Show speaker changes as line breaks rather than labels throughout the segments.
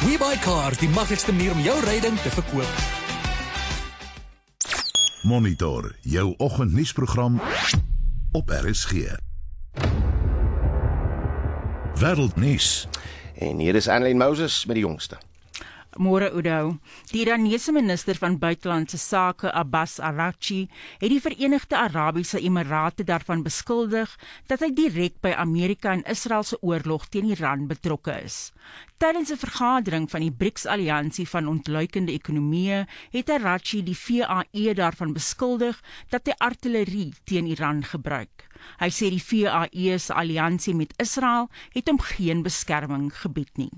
WeBuyCars, die maklikste manier om jou ryding te verkoop.
Monitor, jou oggendnuusprogram op RSG. Wêreldnuus.
En hier is Annelien Moses met die jongste.
Môre Oudo. Die Iranese minister van Buitelandse Sake Abbas Araghchi het die Verenigde Arabiese Emirate daarvan beskuldig dat hy direk by Amerika en Israel se oorlog teen Iran betrokke is. Tydens 'n vergadering van die BRICS-alliansie van ontluikende ekonomieë het Araghchi die VAE daarvan beskuldig dat hy artillerie teen Iran gebruik. Hy sê die VAE se alliansie met Israel het hom geen beskerming gebied nie.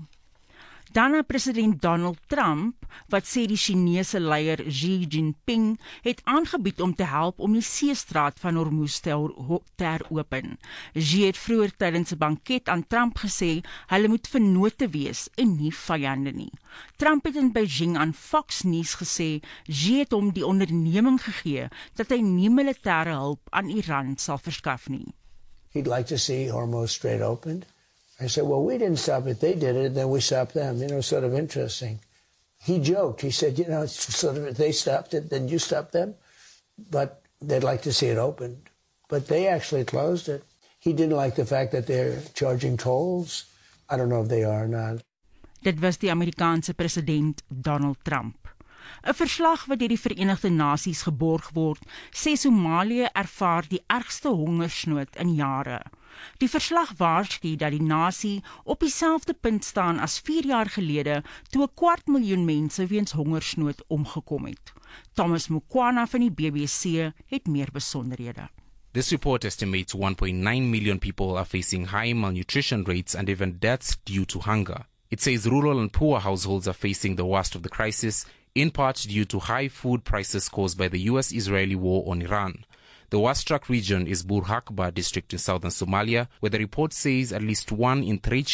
Dan na president Donald Trump, wat sê die Chinese leier Xi Jinping het aangebied om te help om die seestraat van Hormuz te heropen. Xi het vroeër tydens 'n banket aan Trump gesê hulle moet vennote wees en nie vyande nie. Trump het in Beijing aan Fox News gesê Xi het hom die onderneming gegee dat hy nie militêre hulp aan Iran sal verskaf nie.
He'd like to see Hormuz Strait opened. I said, well, we didn't stop it. They did it, then we stopped them. Sort of interesting. He joked. He said, it's sort of, they stopped it, then you stopped them. But they'd like to see it opened. But they actually closed it. He didn't like the fact that they're charging tolls. I don't know if they are or not.
Dit was die Amerikaanse president Donald Trump. 'n Verslag wat deur die Verenigde Nasies geborg word, sê Somalië ervaar die ergste hongersnood in jare. Die verslag waarsku dat die nasie op dieselfde punt staan as 4 jaar gelede toe 250.000 mense weens hongersnood omgekom het. Thomas Mukwana van die BBC het meer besonderhede.
This report estimates 1.9 million people are facing high malnutrition rates and even deaths due to hunger. It says rural and poor households are facing the worst of the crisis, in part due to high food prices caused by the US-Israeli war on Iran. The worst-struck region is Burhakba district in southern Somalia, where the report says at least 1 in 3